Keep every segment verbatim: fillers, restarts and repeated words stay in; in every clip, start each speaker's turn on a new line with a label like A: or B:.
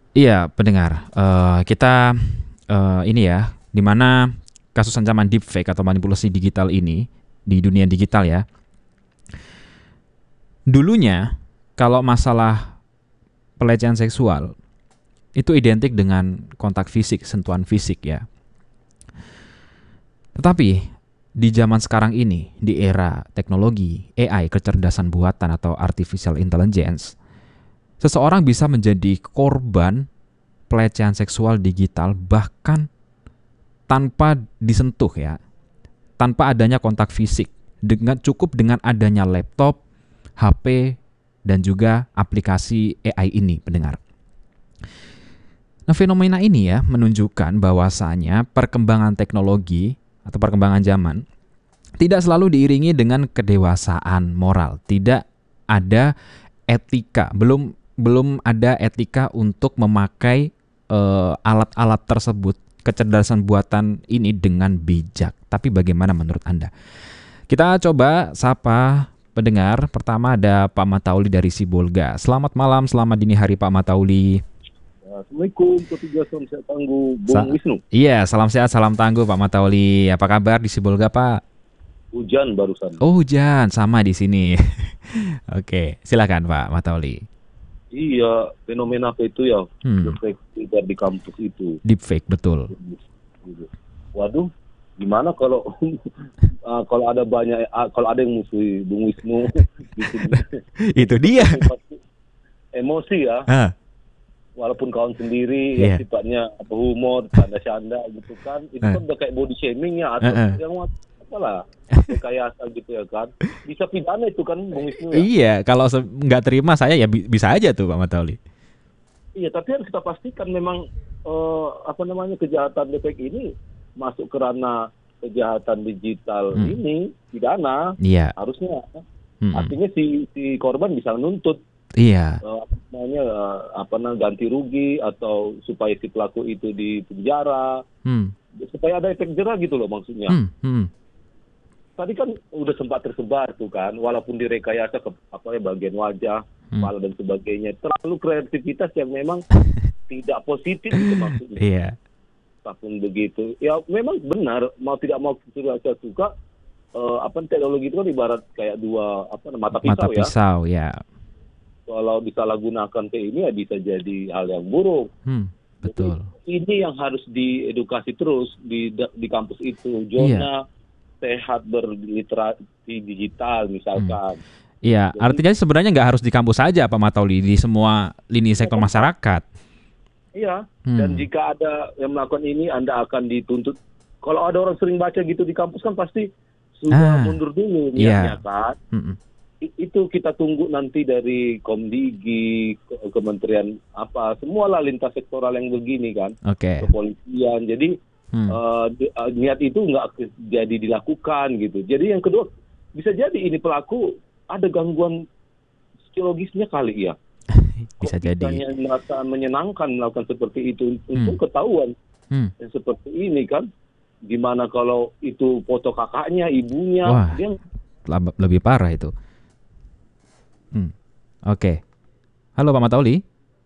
A: Iya, pendengar. Eh, kita eh, ini ya, di mana kasus ancaman deepfake atau manipulasi digital ini di dunia digital ya. Dulunya kalau masalah pelecehan seksual itu identik dengan kontak fisik, sentuhan fisik ya. Tetapi di zaman sekarang ini, di era teknologi, A I, kecerdasan buatan atau artificial intelligence, seseorang bisa menjadi korban pelecehan seksual digital bahkan tanpa disentuh ya, tanpa adanya kontak fisik, dengan cukup dengan adanya laptop, H P dan juga aplikasi A I ini, pendengar. Nah, fenomena ini ya menunjukkan bahwasanya perkembangan teknologi atau perkembangan zaman tidak selalu diiringi dengan kedewasaan moral. Tidak ada etika, belum belum ada etika untuk memakai eh, alat-alat tersebut, kecerdasan buatan ini dengan bijak. Tapi bagaimana menurut Anda? Kita coba sapa pendengar. Pertama ada Pak Matauli dari Sibolga. Selamat malam, selamat dini hari Pak Matauli.
B: Assalamualaikum, ketiga salam sehat tangguh, Bung
A: Sa-
B: Wisnu.
A: Iya, salam sehat, salam tangguh Pak Matauli. Apa kabar di Sibolga Pak?
B: Hujan barusan.
A: Oh hujan, sama di sini. Oke, silakan Pak Matauli.
B: Iya, fenomena apa itu ya?
A: Hmm.
B: Deepfake di kampus itu.
A: Deepfake, betul.
B: Waduh, gimana kalau uh, kalau ada banyak, uh, kalau ada yang musuhi Bung Wisnu, gitu.
A: Itu dia.
B: Emosi ya.
A: Ah.
B: Walaupun kawan sendiri
A: Yeah.
B: ya sifatnya apa humor, canda-canda gitu kan, itu
A: Uh.
B: kan udah kayak body shaming ya atau
A: Uh-uh.
B: yang apalah rekayasa gitu ya kan, bisa pidana itu kan Bung Wisnu ya.
A: Iya, kalau se- nggak terima saya ya bi- bisa aja tuh Pak Matauli.
B: Iya, tapi harus kita pastikan memang eh, apa namanya kejahatan deepfake ini masuk ke ranah kejahatan digital
A: Hmm.
B: ini pidana
A: Iya.
B: harusnya.
A: Mm-mm.
B: Artinya si si korban bisa nuntut
A: Iya.
B: eh, apa namanya eh, apa namanya ganti rugi atau supaya si pelaku itu di penjara
A: Hmm.
B: supaya ada efek jerah gitu loh maksudnya.
A: Hmm. Hmm.
B: Tadi kan udah sempat tersebar tuh kan, walaupun direkayasa ke apa ya bagian wajah,
A: Hmm.
B: kepala dan sebagainya, terlalu kreativitas yang memang tidak positif itu maksudnya.
A: Iya.
B: Apapun begitu, ya memang benar mau tidak mau suka suka eh, apa teknologi itu kan ibarat kayak dua apa mata pisau
A: Mata
B: ya.
A: pisau ya.
B: Kalau disalahgunakan ke ini ya bisa jadi hal yang buruk.
A: Hmm. Betul.
B: Jadi, ini yang harus diedukasi terus di di kampus itu, zona sehat berliterasi digital misalkan.
A: Iya,
B: Jadi-
A: artinya sebenarnya nggak harus di kampus saja Pak Matauli, di semua lini sektor masyarakat.
B: Iya,
A: Hmm.
B: dan jika ada yang melakukan ini, Anda akan dituntut. Kalau ada orang sering baca gitu di kampus kan pasti sudah
A: Ah,
B: mundur dulu
A: iya.
B: niatnya kan.
A: Mm-mm.
B: I- Itu kita tunggu nanti dari Komdigi, ke- Kementerian apa, semualah lintas sektoral yang begini kan,
A: Oke.
B: kepolisian. Jadi
A: Hmm.
B: eh, di- eh, niat itu nggak ke- jadi dilakukan gitu. Jadi yang kedua, bisa jadi ini pelaku ada gangguan psikologisnya kali ya.
A: Bisa
B: Kok
A: jadi.
B: bisanya merasa menyenangkan melakukan seperti itu
A: Hmm.
B: untuk ketahuan
A: Hmm.
B: yang seperti ini kan. Gimana kalau itu foto kakaknya, ibunya,
A: Wah.
B: dia
A: Lab- Lebih parah itu. Hmm. Oke. Halo Pak Matauli.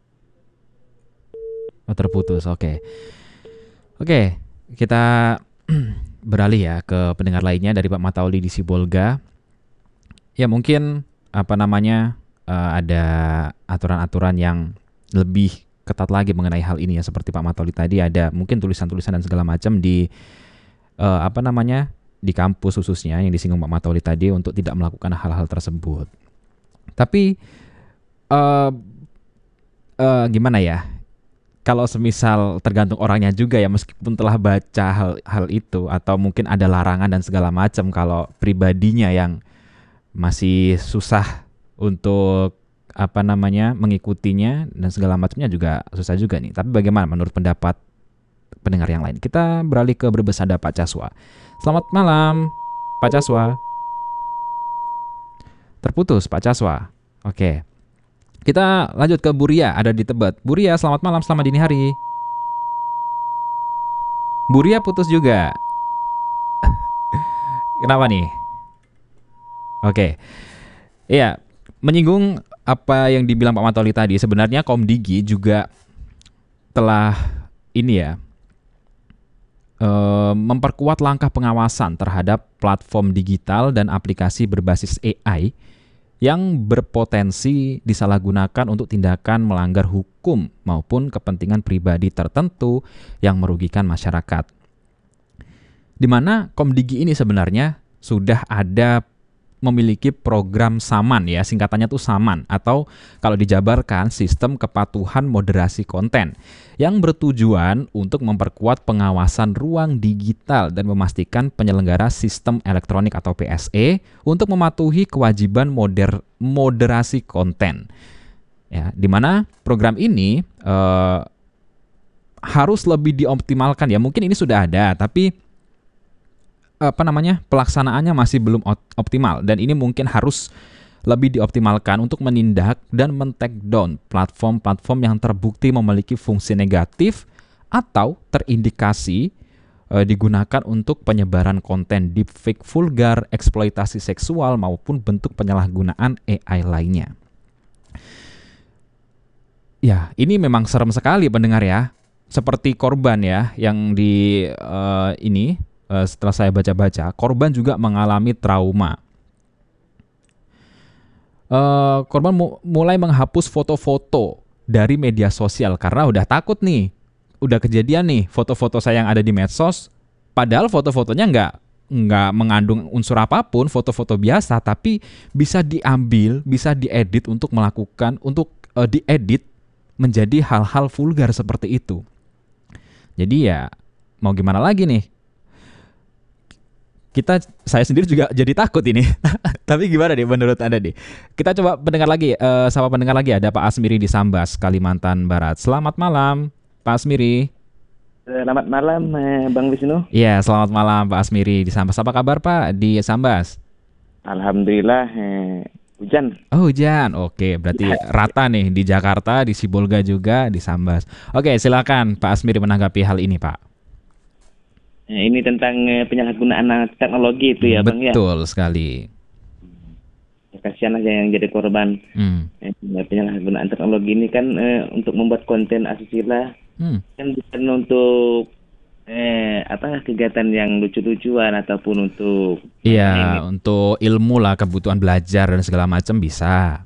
A: Oh, terputus. Oke. Oke, kita beralih ya ke pendengar lainnya dari Pak Matauli di Sibolga. Ya mungkin apa namanya eh, ada aturan-aturan yang lebih ketat lagi mengenai hal ini ya, seperti Pak Matauli tadi ada mungkin tulisan-tulisan dan segala macam di eh, apa namanya di kampus khususnya yang disinggung Pak Matauli tadi untuk tidak melakukan hal-hal tersebut. Tapi eh eh, gimana ya? Kalau semisal tergantung orangnya juga ya, meskipun telah baca hal hal itu atau mungkin ada larangan dan segala macam, kalau pribadinya yang masih susah untuk apa namanya mengikutinya dan segala macamnya juga susah juga nih. Tapi bagaimana menurut pendapat pendengar yang lain? Kita beralih ke Brebes, ada Pak Caswa. Selamat malam Pak Caswa. Terputus Pak Caswa. Oke. Kita lanjut ke Buria, ada di Tebet. Buria, selamat malam, selamat dini hari. Buria putus juga. Kenapa nih? Oke. Iya, menyinggung apa yang dibilang Pak Matauli tadi, sebenarnya Komdigi juga telah ini ya eh, memperkuat langkah pengawasan terhadap platform digital dan aplikasi berbasis A I yang berpotensi disalahgunakan untuk tindakan melanggar hukum maupun kepentingan pribadi tertentu yang merugikan masyarakat. Di mana Komdigi ini sebenarnya sudah ada memiliki program SAMAN ya, singkatannya tuh SAMAN atau kalau dijabarkan Sistem Kepatuhan Moderasi Konten yang bertujuan untuk memperkuat pengawasan ruang digital dan memastikan penyelenggara sistem elektronik atau P S E untuk mematuhi kewajiban moder moderasi konten. Ya, di mana program ini eh, harus lebih dioptimalkan ya. Mungkin ini sudah ada, tapi apa namanya pelaksanaannya masih belum optimal dan ini mungkin harus lebih dioptimalkan untuk menindak dan men-take down platform-platform yang terbukti memiliki fungsi negatif atau terindikasi e, digunakan untuk penyebaran konten deepfake vulgar, eksploitasi seksual maupun bentuk penyalahgunaan A I lainnya. Ya, ini memang serem sekali pendengar ya. Seperti korban ya yang di e, ini setelah saya baca-baca, korban juga mengalami trauma. Uh, korban mu- mulai menghapus foto-foto dari media sosial karena udah takut nih, udah kejadian nih foto-foto saya yang ada di medsos. Padahal foto-fotonya nggak nggak mengandung unsur apapun, foto-foto biasa, tapi bisa diambil, bisa diedit untuk melakukan, untuk uh, diedit menjadi hal-hal vulgar seperti itu. Jadi ya mau gimana lagi nih? Kita, saya sendiri juga jadi takut ini. Tapi gimana nih menurut Anda nih? Kita coba pendengar lagi, uh, sama pendengar lagi ada Pak Asmiri di Sambas, Kalimantan Barat. Selamat malam, Pak Asmiri.
C: Selamat malam, Bang Wisnu.
A: Iya, selamat malam Pak Asmiri di Sambas. Apa kabar Pak di Sambas?
C: Alhamdulillah, eh, hujan.
A: Oh hujan, oke. Berarti rata nih di Jakarta, di Sibolga juga, di Sambas. Oke, silakan Pak Asmiri menanggapi hal ini Pak.
C: Ini tentang penyalahgunaan teknologi itu ya Bang ya.
A: Betul sekali.
C: Ya, kasihanlah yang jadi korban hmm. penyalahgunaan teknologi ini kan eh, untuk membuat konten asusila hmm. kan bukan untuk eh, apa kegiatan yang lucu-lucuan ataupun untuk
A: iya untuk ilmu lah, kebutuhan belajar dan segala macam bisa.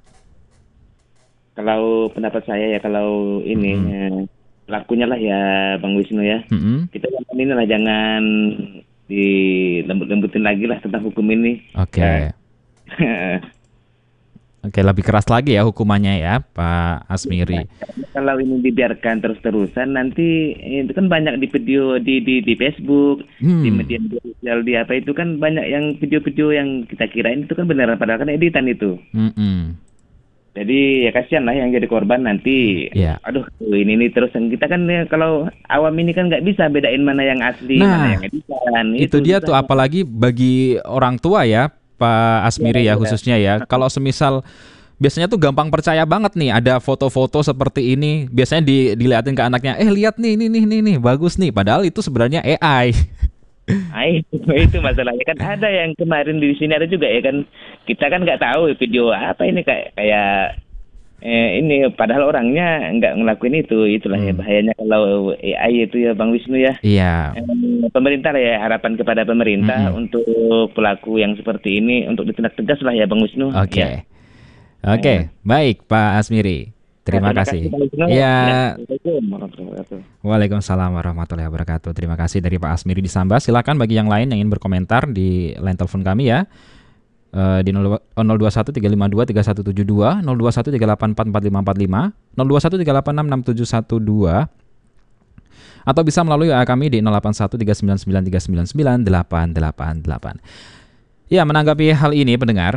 C: Kalau pendapat saya ya kalau ini hmm. eh, lakunya lah ya Bang Wisnu ya. Mm-hmm. Kita ini lah jangan dilembut-lembutin lagi lah tentang hukum ini.
A: Oke. Okay. Ya. Oke, lebih keras lagi ya hukumannya ya Pak Asmiri.
C: Kalau ini dibiarkan terus-terusan nanti itu kan banyak di video di di di Facebook, hmm. di media sosial di apa itu kan banyak yang video-video yang kita kirain itu kan beneran padahal kan editan itu. Mm-hmm. Jadi ya kasihan lah yang jadi korban nanti. Yeah. Aduh, ini ini terus kita kan ya, kalau awam ini kan nggak bisa bedain mana yang asli,
A: nah,
C: mana yang editan.
A: Itu, itu dia tuh apalagi bagi orang tua ya, Pak Asmiri ya, ya khususnya ya. Kalau semisal biasanya tuh gampang percaya banget nih ada foto-foto seperti ini. Biasanya di, dilihatin ke anaknya, eh lihat nih, ini nih, nih, nih, bagus nih. Padahal itu sebenarnya A I.
C: Ay, itu masalahnya kan ada yang kemarin di sini ada juga ya kan kita kan nggak tahu video apa ini kayak kayak eh, ini padahal orangnya nggak ngelakuin itu itulah hmm. ya bahayanya kalau A I itu ya Bang Wisnu ya.
A: Iya.
C: Eh, pemerintah ya harapan kepada pemerintah hmm. untuk pelaku yang seperti ini untuk ditindak tegas lah ya Bang Wisnu.
A: Oke. Okay.
C: Ya.
A: Oke, okay. eh. Baik Pak Asmiri. Terima, terima kasih. kasih ya. Waalaikumsalam warahmatullahi wabarakatuh. Terima kasih dari Pak Asmiri di Sambas. Silakan bagi yang lain yang ingin berkomentar di line telepon kami ya. Uh, di nol dua satu tiga lima dua tiga satu tujuh dua, nol dua satu tiga delapan empat empat lima empat lima, nol dua satu tiga delapan enam enam tujuh satu dua, atau bisa melalui W A kami di nol delapan satu tiga sembilan sembilan tiga sembilan sembilan delapan delapan delapan. Ya, menanggapi hal ini pendengar,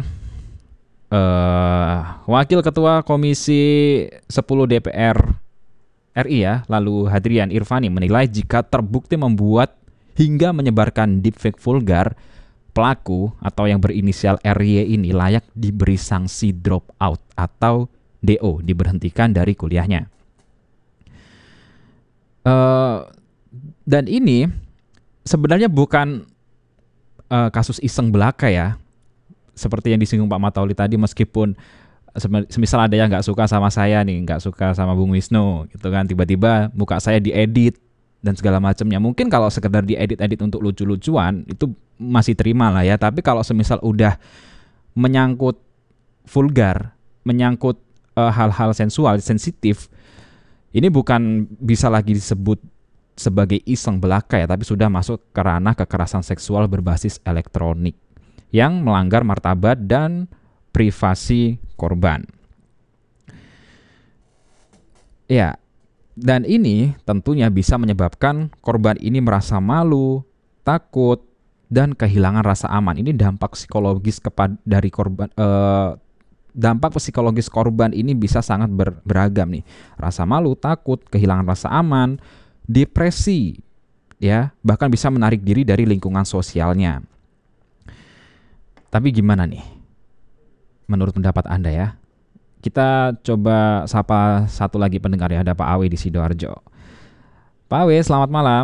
A: Uh, Wakil Ketua Komisi sepuluh D P R R I ya, lalu Hadrian Irvani menilai jika terbukti membuat hingga menyebarkan deepfake vulgar, pelaku atau yang berinisial R Y ini layak diberi sanksi drop out atau D O, diberhentikan dari kuliahnya. Uh, dan ini sebenarnya bukan uh, kasus iseng belaka ya. Seperti yang disinggung Pak Matauli tadi, meskipun Sem- semisal ada yang nggak suka sama saya nih, nggak suka sama Bung Wisnu, gitu kan, tiba-tiba muka saya diedit dan segala macamnya. Mungkin kalau sekedar diedit-edit untuk lucu-lucuan itu masih terima lah ya. Tapi kalau semisal udah menyangkut vulgar, menyangkut uh, hal-hal sensual, sensitif, ini bukan bisa lagi disebut sebagai iseng belaka ya, tapi sudah masuk ke ranah kekerasan seksual berbasis elektronik yang melanggar martabat dan privasi korban. Ya, dan ini tentunya bisa menyebabkan korban ini merasa malu, takut, dan kehilangan rasa aman. Ini dampak psikologis kepada dari korban. Eh, dampak psikologis korban ini bisa sangat ber, beragam nih. Rasa malu, takut, kehilangan rasa aman, depresi, ya, bahkan bisa menarik diri dari lingkungan sosialnya. Tapi gimana nih? Menurut pendapat Anda ya. Kita coba sapa satu lagi pendengar ya, ada Pak Awe di Sidoarjo. Pak Awe, selamat malam.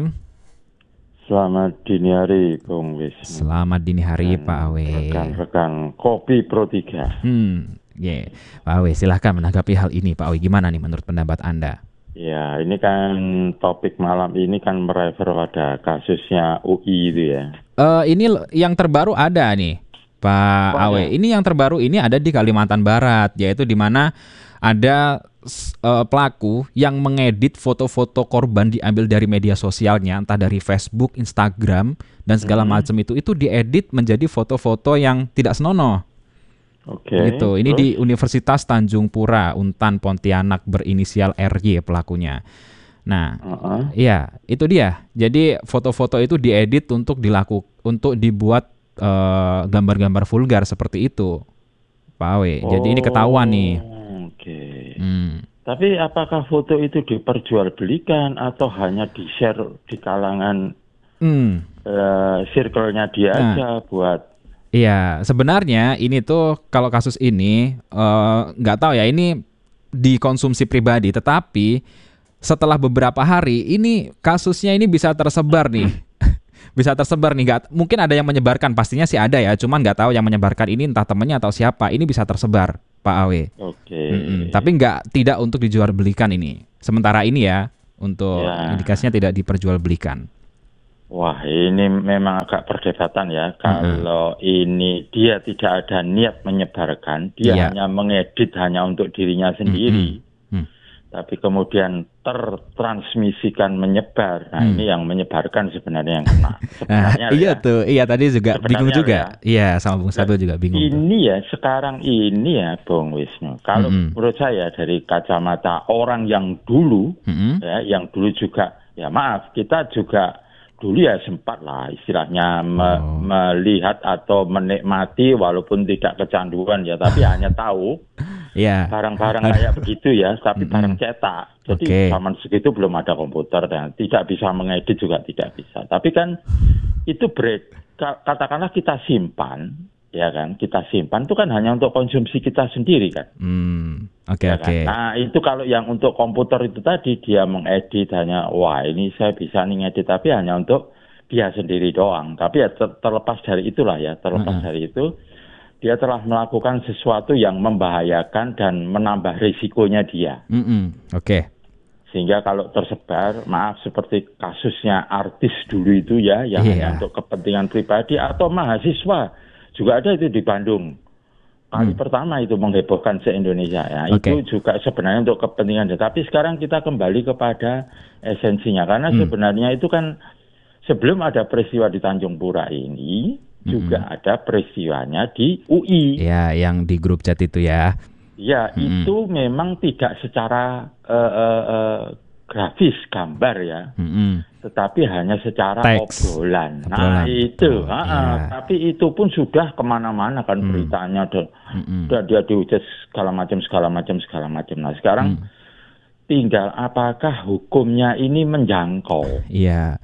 D: Selamat dini hari, Bung Wisnu.
A: Selamat dini hari, dan Pak Awe.
D: Rekan-rekan Kopi Pro tiga.
A: Hmm, yeah. Pak Awe, silahkan menanggapi hal ini. Pak Awe, gimana nih menurut pendapat Anda?
D: Ya, ini kan topik malam ini kan merefer pada kasusnya U I itu ya.
A: Uh, ini yang terbaru ada nih, Pak
D: oh,
A: Awe.
D: ya.
A: Ini yang terbaru ini ada di Kalimantan Barat, yaitu di mana ada uh, pelaku yang mengedit foto-foto korban diambil dari media sosialnya, entah dari Facebook, Instagram, dan segala hmm. macam itu, itu diedit menjadi foto-foto yang tidak senonoh.
D: Oke. Okay,
A: gitu. Ini terus? Di Universitas Tanjung Pura, Untan, Pontianak, berinisial R Y pelakunya. Nah, uh-uh. ya itu dia. Jadi foto-foto itu diedit untuk dilaku, untuk dibuat uh, gambar-gambar vulgar seperti itu, Pak Awe. Oh, jadi ini ketahuan nih.
D: Oke. Okay.
A: Hmm.
D: Tapi apakah foto itu diperjualbelikan atau hanya di-share di kalangan hmm. uh, circle-nya dia nah. aja buat?
A: Iya, sebenarnya ini tuh kalau kasus ini nggak uh, tahu ya, ini dikonsumsi pribadi, tetapi setelah beberapa hari ini kasusnya ini bisa tersebar nih, bisa tersebar nih. Gak, mungkin ada yang menyebarkan, pastinya sih ada ya, cuman nggak tahu yang menyebarkan ini entah temannya atau siapa. Ini bisa tersebar, Pak Awe.
D: Oke.
A: Mm-mm, tapi nggak tidak untuk dijualbelikan ini. Sementara ini ya, untuk ya. Indikasinya tidak diperjualbelikan.
D: Wah, ini memang agak perdebatan ya. Kalau mm-hmm. ini dia tidak ada niat menyebarkan, dia yeah. hanya mengedit hanya untuk dirinya sendiri. Mm-hmm. Tapi kemudian tertransmisikan menyebar. Nah, mm. ini yang menyebarkan sebenarnya yang kena. Sebenarnya
A: iya
D: ya,
A: tuh, iya tadi juga bingung juga.
D: Ya.
A: Iya, sama Bung Sado juga bingung.
D: Ini ya, sekarang ini ya, Bung Wisnu. Kalau mm-hmm. menurut saya dari kacamata orang yang dulu, mm-hmm. ya, yang dulu juga, ya maaf, kita juga dulu ya sempat lah istilahnya me- oh. melihat atau menikmati walaupun tidak kecanduan ya, tapi hanya tahu yeah. barang-barang kayak begitu ya, tapi mm-hmm. barang cetak. Jadi okay. zaman segitu belum ada komputer dan tidak bisa mengedit juga tidak bisa. Tapi kan itu break, katakanlah kita simpan, ya kan, kita simpan itu kan hanya untuk konsumsi kita sendiri kan.
A: Hmm. Oke okay,
D: ya
A: oke. Okay.
D: Kan? Nah itu kalau yang untuk komputer itu tadi dia mengedit hanya, wah ini saya bisa nih ngedit, tapi hanya untuk dia sendiri doang. Tapi ya ter- terlepas dari itulah ya, terlepas uh-huh. dari itu dia telah melakukan sesuatu yang membahayakan dan menambah risikonya dia.
A: Mm-hmm. Oke. Okay.
D: Sehingga kalau tersebar, maaf seperti kasusnya artis dulu itu ya, yang yeah. hanya untuk kepentingan pribadi atau mahasiswa juga ada itu di Bandung. Kali hmm. pertama itu menghebohkan se-Indonesia ya. Okay. Itu juga sebenarnya untuk kepentingan. Tapi sekarang kita kembali kepada esensinya. Karena hmm. sebenarnya itu kan sebelum ada peristiwa di Tanjung Pura ini, hmm. juga ada peristiwanya di U I.
A: Ya, yang di grup chat itu ya.
D: Ya, hmm. itu memang tidak secara uh, uh, uh, grafis gambar ya. Hmm. Tetapi hanya secara
A: Teks.
D: obrolan.
A: obrolan.
D: Nah itu,
A: oh,
D: ha,
A: yeah.
D: tapi itu pun sudah kemana-mana kan hmm. beritanya, dan hmm. dia dihujat segala macam, segala macam, segala macam. Nah sekarang hmm. tinggal apakah hukumnya ini menjangkau?
A: Iya.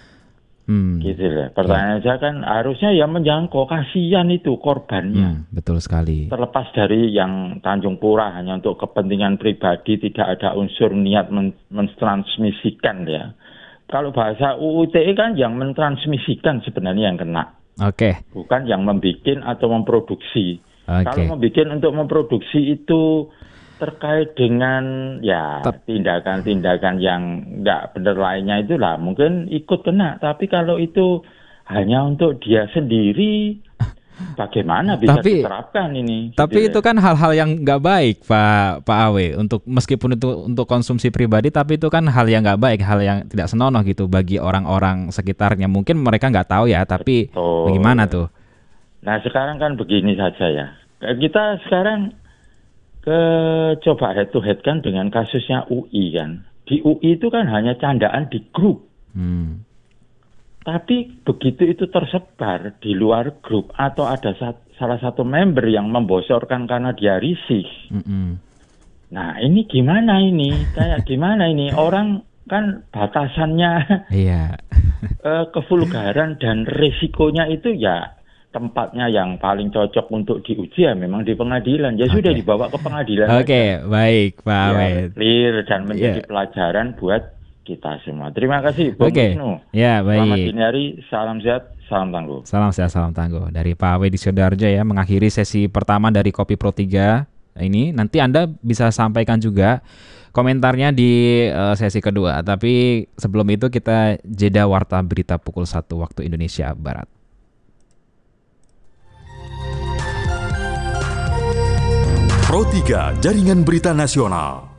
A: Hmm.
D: Gitu lah. Pertanyaan yeah. saya kan harusnya ya menjangkau, kasihan itu korbannya.
A: Hmm, betul sekali.
D: Terlepas dari yang Tanjung Pura hanya untuk kepentingan pribadi, tidak ada unsur niat men- mentransmisikan ya. Kalau bahasa U U T E kan yang mentransmisikan sebenarnya yang kena.
A: Oke. Okay.
D: Bukan yang membikin atau memproduksi.
A: Okay.
D: Kalau mau bikin untuk memproduksi itu terkait dengan ya
A: Tep.
D: tindakan-tindakan yang nggak benar lainnya itulah mungkin ikut kena. Tapi kalau itu hanya untuk dia sendiri, bagaimana bisa
A: tapi,
D: diterapkan ini?
A: Tapi
D: gitu.
A: itu kan hal-hal yang nggak baik, Pak Pak Awe. Untuk meskipun itu untuk konsumsi pribadi, tapi itu kan hal yang nggak baik, hal yang tidak senonoh gitu bagi orang-orang sekitarnya. Mungkin mereka nggak tahu ya, tapi
D: Betul.
A: bagaimana tuh?
D: Nah sekarang kan begini saja ya. Kita sekarang ke coba head to head kan dengan kasusnya U I kan. Di U I itu kan hanya candaan di grup.
A: Hmm.
D: Tapi begitu itu tersebar di luar grup atau ada sat, salah satu member yang membosorkan karena dia risih.
A: Mm-mm.
D: Nah ini gimana ini? Kayak gimana ini? Orang kan batasannya
A: Iya.
D: eh, kevulgaran dan risikonya itu ya tempatnya yang paling cocok untuk diuji ya memang di pengadilan. Ya okay. Sudah dibawa ke pengadilan.
A: Oke, okay, baik Pak Awe.
D: Ya, clear dan menjadi
A: yeah.
D: pelajaran buat kita semua. Terima kasih Bung
A: okay.
D: Wisnu.
A: Ya, baik.
D: Selamat dini hari, salam sehat, salam tangguh.
A: Salam sehat, salam tangguh. Dari Pak Awe di Sidoarjo ya, mengakhiri sesi pertama dari Kopi Pro tiga ini. Nanti Anda bisa sampaikan juga komentarnya di uh, sesi kedua. Tapi sebelum itu kita jeda warta berita pukul satu waktu Indonesia Barat.
E: Pro tiga, Jaringan Berita Nasional.